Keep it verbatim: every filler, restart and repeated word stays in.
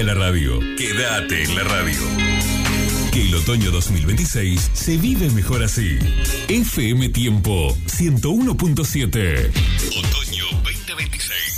la radio. Quédate en la radio. Que el otoño dos mil veintiséis se vive mejor así. F M Tiempo ciento uno punto siete. Otoño veinte veintiséis.